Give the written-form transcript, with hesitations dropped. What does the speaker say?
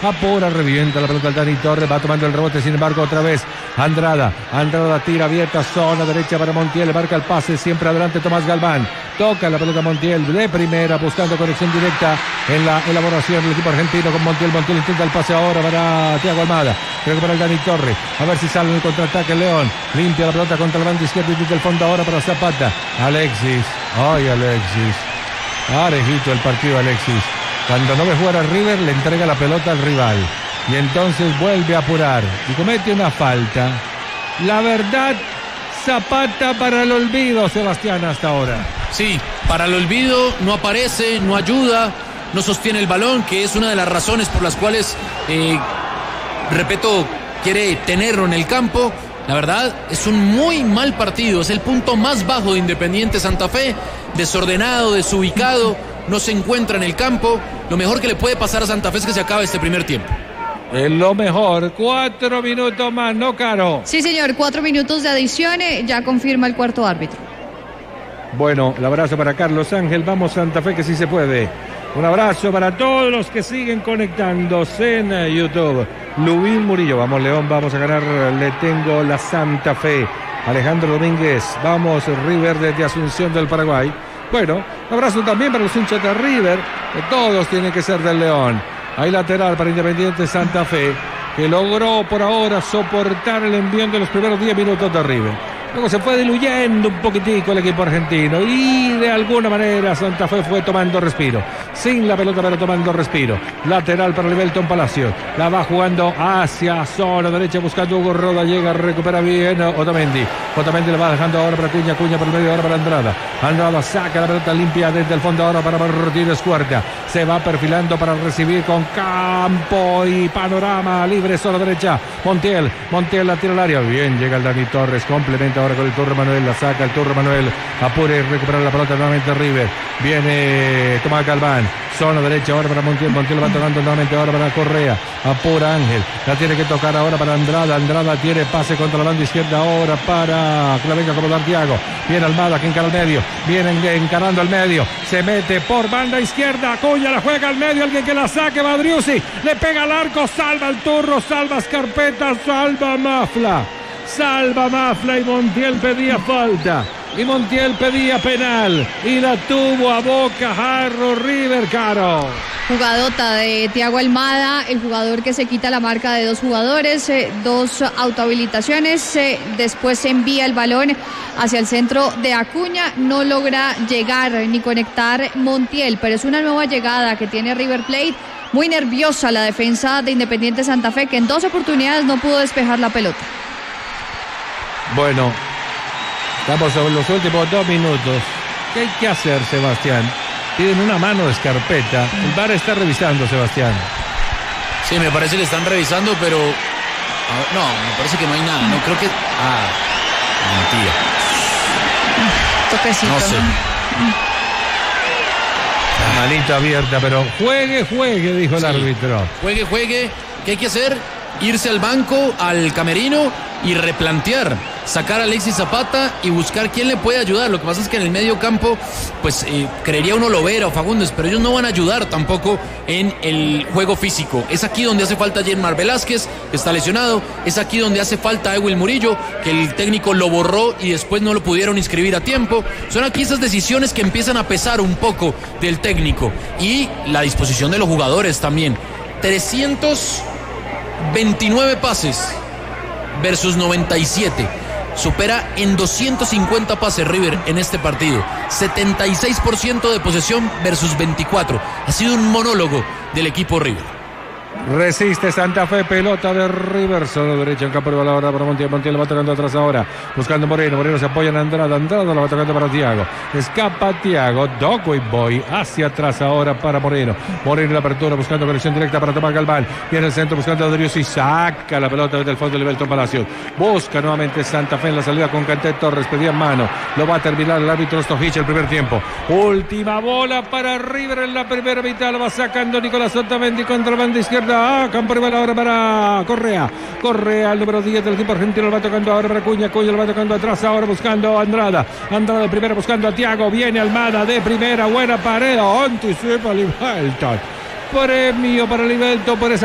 apura, revienta la pelota al Dani Torres, va tomando el rebote, sin embargo otra vez Andrada tira abierta, zona derecha para Montiel, marca el pase, siempre adelante Tomás Galván, toca la pelota Montiel de primera, buscando conexión directa en la elaboración del equipo argentino con Montiel intenta el pase ahora para Thiago Almada, recupera el Dani Torres, a ver si sale en el contraataque León, limpia la pelota contra el bando izquierdo y desde el fondo ahora para Zapata, Alexis, parejito el partido Alexis, cuando no ve jugar a River le entrega la pelota al rival y entonces vuelve a apurar y comete una falta. La verdad, Zapata para el olvido, Sebastián, hasta ahora. Sí, para el olvido, no aparece, no ayuda, no sostiene el balón, que es una de las razones por las cuales, quiere tenerlo en el campo. La verdad, es un muy mal partido, es el punto más bajo de Independiente Santa Fe, desordenado, desubicado, no se encuentra en el campo. Lo mejor que le puede pasar a Santa Fe es que se acabe este primer tiempo. Es lo mejor, 4 minutos más, ¿no, Caro? Sí, señor, 4 minutos de adición, ya confirma el cuarto árbitro. Bueno, el abrazo para Carlos Ángel, vamos Santa Fe que sí se puede. Un abrazo para todos los que siguen conectándose en YouTube. Luis Murillo, vamos León, vamos a ganar, le tengo la Santa Fe. Alejandro Domínguez, vamos River desde Asunción del Paraguay. Bueno, un abrazo también para los hinchas de River, que todos tienen que ser del León. Hay lateral para Independiente Santa Fe, que logró por ahora soportar el envío de los primeros 10 minutos de River. Luego se fue diluyendo un poquitico el equipo argentino y de alguna manera Santa Fe fue tomando respiro. Sin la pelota pero tomando respiro. Lateral para Libelton Palacio. La va jugando hacia zona derecha buscando Hugo Roda. Llega, recupera bien Otamendi. Otamendi le va dejando ahora para Cuña por el medio ahora para Andrada. Andrada saca la pelota limpia desde el fondo ahora para Martínez Cuarta. Se va perfilando para recibir con campo y panorama libre zona derecha. Montiel la tira al área. Bien, llega el Dani Torres. Complementa ahora con el Turro Manuel, la saca el Turro Manuel, apure y recupera la pelota nuevamente River, viene Tomás Galván, zona derecha ahora para Montiel va tocando nuevamente ahora para Correa, apura Ángel, la tiene que tocar ahora para Andrada tiene pase contra la banda izquierda ahora para que la venga a acomodar Thiago, viene Almada que encara al medio, viene encarando al medio, se mete por banda izquierda, Acuña la juega al medio, alguien que la saque, Badriusi, le pega al arco, salva el Turro, salva Scarpetta, salva Mafla y Montiel pedía falta y Montiel pedía penal y la tuvo a boca jarro River, Caro. Jugadota de Thiago Almada, el jugador que se quita la marca de 2 jugadores, 2 autohabilitaciones, después se envía el balón hacia el centro de Acuña, no logra llegar ni conectar Montiel, pero es una nueva llegada que tiene River Plate. Muy nerviosa la defensa de Independiente Santa Fe, que en 2 oportunidades no pudo despejar la pelota. Bueno, estamos sobre los últimos 2 minutos. ¿Qué hay que hacer, Sebastián? Piden una mano de Scarpetta. El VAR está revisando, Sebastián. Sí, me parece que están revisando, pero... no, me parece que no hay nada. No creo que... mentira. Toquecito. No sé. Manita abierta, pero juegue, dijo el árbitro. Juegue. ¿Qué hay que hacer? Irse al banco, al camerino y replantear, sacar a Alexis Zapata y buscar quién le puede ayudar. Lo que pasa es que en el medio campo, pues creería uno Lovera o Fagundes, pero ellos no van a ayudar tampoco en el juego físico. Es aquí donde hace falta Yermar Velázquez, que está lesionado. Es aquí donde hace falta Ewell Murillo, que el técnico lo borró y después no lo pudieron inscribir a tiempo. Son aquí esas decisiones que empiezan a pesar un poco del técnico y la disposición de los jugadores también. 329 pases versus 97. Supera en 250 pases River en este partido. 76% de posesión versus 24. Ha sido un monólogo del equipo River. Resiste Santa Fe, pelota de River, solo derecha en campo de bola ahora para Montiel la va tocando atrás ahora, buscando Moreno se apoya en Andrada la va tocando para Thiago, escapa Thiago, Doco y Boy hacia atrás ahora para Moreno en la apertura buscando conexión directa para Tomás Galván, viene el centro buscando a Adrius y saca la pelota desde el fondo de Libelton Palacio, busca nuevamente Santa Fe en la salida con Canté Torres, pedía mano, lo va a terminar el árbitro Stojic el primer tiempo, última bola para River en la primera mitad, lo va sacando Nicolás Otamendi contra la banda izquierda. Campo rival ahora para Correa, el número 10 del equipo argentino, lo va tocando ahora para Cuña lo va tocando atrás ahora buscando a Andrada de primera buscando a Thiago, viene Almada de primera, buena pared, anticipa Libelton, premio para Libelton por esa